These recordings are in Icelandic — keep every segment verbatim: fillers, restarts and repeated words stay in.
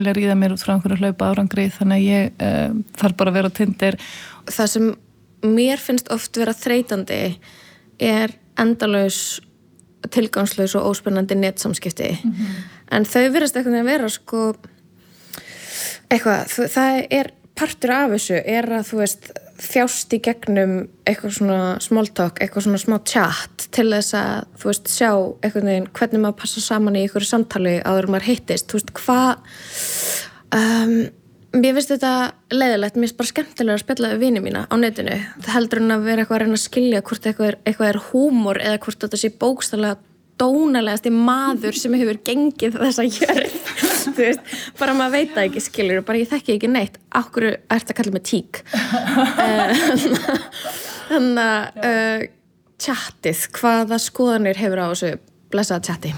að ríða mér út frá einhverju hlaupa árangri þannig að ég uh, þarf bara að vera á Tinder. Það sem mér finnst oft vera þreytandi er endalaus tilgangslaus og óspennandi netsamskipti mm-hmm. en þau virðast eitthvað að vera sko eitthvað, það er partur af þessu er að þú veist þjást í gegnum eitthvað svona small talk, eitthvað svona smá chat til þess að þú veist sjá eitthvað neginn hvernig maður passa saman í einhverju samtali áður maður hittist, þú veist hvað um, mér finnst þetta leiðilegt, mér finnst bara skemmtilega að spjalla við vini mína á netinu, það heldur en að vera eitthvað að reyna að skilja hvort eitthvað er, eitthvað er húmor eða hvort þetta sé bókstaflega dónalegasti maður sem hefur gengið þessa jörð þú veist, bara maður veit það ekki skilur bara ég þekki ekki neitt, akkur ert að kalla mig tík þannig að uh, tjattið, hvaða skoðanir hefur á þessu blessaða tjatti?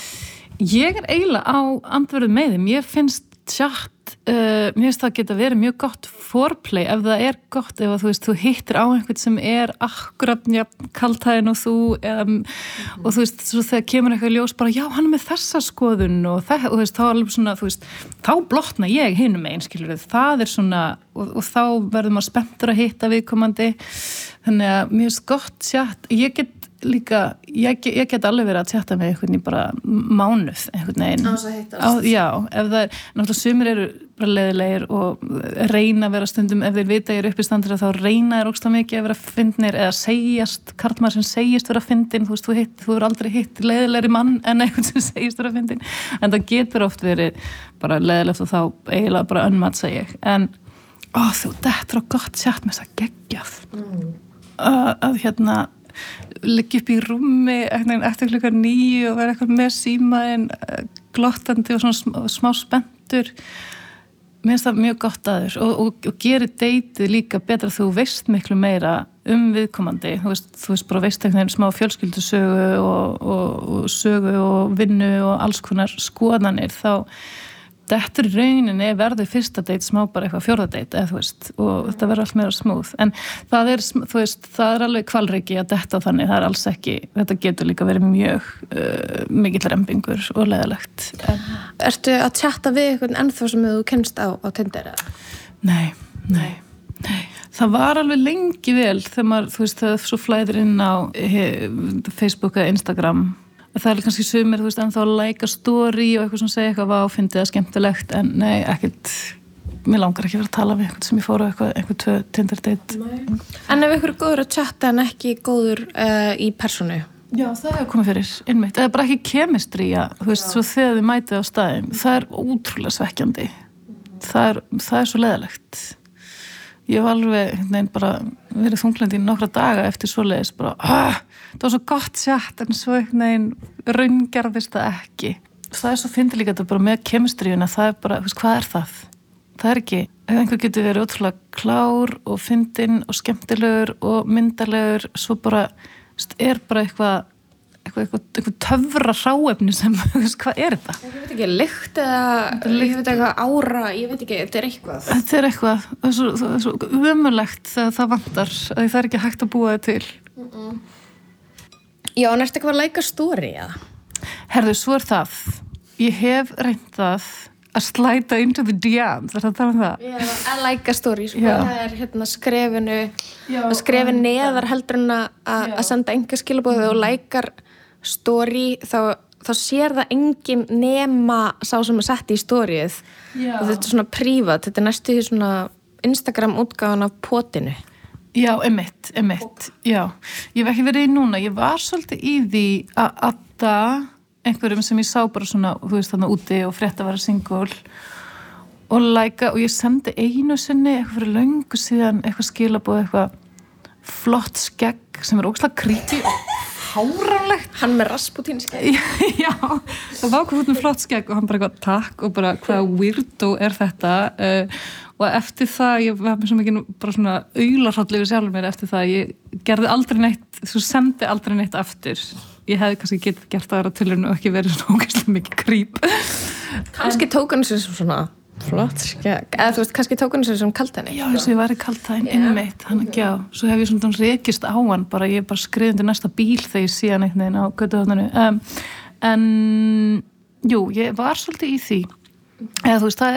Ég er eiginlega á andverðu með þeim, ég finnst tjatt Uh, mér finnst það geta verið mjög gott foreplay ef það er gott, ef að, þú veist, þú hittir á einhvern sem er akkurat ja, kaltæðin og þú um, mm-hmm. og þú veist, svo þegar kemur eitthvað ljós bara, já, hann er með þessa skoðun og, það, og þú veist, þá alveg svona, þú veist þá blotna ég hinum megin, skilur við það er svona, og, og þá verður maður spenntur að hitta viðkomandi þannig að mér finnst gott tjatt ég get líka, ég, ég get alveg verið að tjatta með einhvern í bara mánuð einhvern veginn. Á þess að hittast. Já, ef það er, náttúrulega sumir eru bara leiðilegir og reyna að vera stundum, ef þeir vita ég er upp í standur þá reyna er ógsta mikið að vera fyndnir eða segjast, karlmaður sem segist vera fyndin, þú veist, þú hitt, þú er aldrei hitt leiðilegri mann en einhvern sem segist vera fyndin, en það getur oft verið bara leiðilegt og þá eiginlega bara önmatsa ég, en ó, þú, þetta er gott tjatt með þess að geggjað mm. að, að hérna liggja upp í rúmi eftir klukkan níu og vera eitthvað með símaðinn glottandi og svona smá spenntur mér finnst það mjög gott að þér og, og, og gerir deytið líka betra þú veist miklu meira um viðkomandi þú veist, þú veist bara veist eitthvað smá fjölskyldusögu og, og, og sögu og vinnu og alls konar skoðanir þá þetta er rauninni verður fyrsta date smá bara eitthvað fjórða date eða þú veist og þetta verður allt meira smooth en það er, þú veist, það er alveg kvalreiki að detta þannig, það er alls ekki þetta getur líka verið mjög uh, mikill rembingur og leiðilegt en... Ertu að chatta við einhvern ennþá sem þú kennst á, á Tinder eða? Nei, nei, nei það var alveg lengi vel þegar maður, þú veist, það svo flæðir inn á he, Facebook eða Instagram það er kannski sumir, þú veist, en þá like a story og eitthvað sem segja eitthvað var fyndið að skemmtilegt en nei, ekkert mér langar ekki að vera að tala við eitthvað sem ég fór á eitthvað, eitthvað tvö Tinder date En ef ykkur er góður að chatta en ekki góður uh, í persónu? Já, það hefur komið fyrir, innmitt það er bara ekki kemistría, þú veist, Já. Svo þegar þið mætið á staðin, það er ótrúlega svekkjandi það er, það er svo leiðilegt ég var alveg, nein, bara verið þunglindi í nokkra daga eftir svoleiðis bara, ah, það var svo gott sjátt en svo nein, raungerðist það ekki. Það er svo fyndið líka þetta bara með kemistríuna, það er bara, veist, hvað er það? Það er ekki, einhver getur verið ótrúlega klár og fyndinn og skemmtilegur og myndalegur, svo bara, veist, er bara eitthvað eitthvað, eitthvað, eitthvað töfra hráefni sem, veist, hvað er þetta? Ég veit ekki, lykt eða, ég veit eitthvað ára, ég veit ekki, þetta er eitthvað. Þetta er eitthvað, það er svo, það er svo ömurlegt þegar það vantar, að það er ekki hægt að búa það til. Mm-mm. Já, en ertu eitthvað að læka story, eða? Herðu, svo er það, ég hef reynt það að slæta into the D M, það er að tala um það. Já, að læka story, sko, það er hérna skrefinu, Já, að skrefi neðar heldur en að, að senda enga skilabóð og lækar story, þá, þá sér það engin nema sá sem er sett í storyið og þetta er svona prívat, þetta er næstu því svona Instagram útgáfan af potinu. Já, emitt, emitt, já. Ég hef ekki verið í núna, ég var svolítið í því að adda einhverjum sem ég sá bara svona, þú veist, þarna úti og frétta að vera single og læka og ég sendi einu sinni eitthvað fyrir löngu síðan, eitthvað skilabóð, eitthvað flott skegg sem er ógeðslega creepy og háránlegt. Hann með Rasputín skegg. Já, það var hvað með flott skegg og hann bara eitthvað takk og bara hvað weirdo er þetta uh, og eftir það, ég var með svo mikið bara svona aularhroll yfir sjálfur mér eftir það, ég gerði aldrei neitt, þú sendi aldrei neitt aftur. Ég hefði kannski getið gert það aðra tilurinn og ekki verið svona ógeðslega mikið creep. Kannski tók hann sem svona flott skegg, eða þú veist, kannski tók hann sem kaltæni. Já, þess að ég væri kaltæn innmeitt, hann ekki á. Svo hef ég svona rekist á hann, bara ég er bara skriðið til næsta bíl þegar ég sé hann einhvern veginn á götuhorninu. Um, en, jú, ég var svolítið í því. Eða þú veist, það